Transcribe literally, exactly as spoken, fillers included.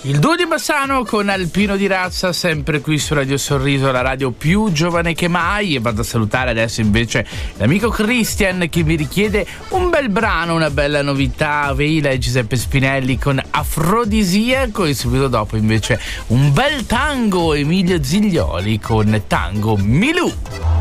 Il duo di Bassano con Alpino di razza, sempre qui su Radio Sorriso, la radio più giovane che mai. E vado a salutare adesso invece l'amico Christian che mi richiede un bel brano, una bella novità. Veila e Giuseppe Spinelli con Afrodisiaco, e subito dopo invece un bel tango, Emilio Ziglioli con Tango Milù.